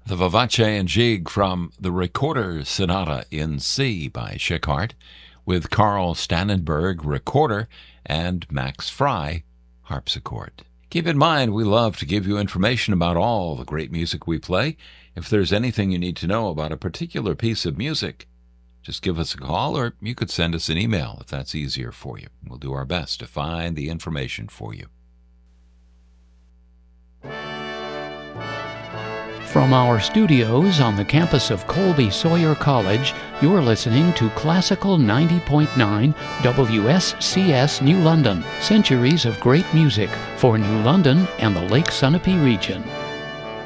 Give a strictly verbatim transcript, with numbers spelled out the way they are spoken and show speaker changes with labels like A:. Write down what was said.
A: The Vivace and Jig from the Recorder Sonata in C by Schickhardt, with Carl Stannenberg, recorder, and Max Fry, harpsichord. Keep in mind, we love to give you information about all the great music we play. If there's anything you need to know about a particular piece of music, just give us a call, or you could send us an email if that's easier for you. We'll do our best to find the information for you.
B: From our studios on the campus of Colby Sawyer College, you're listening to Classical ninety point nine W S C S New London, centuries of great music for New London and the Lake Sunapee region.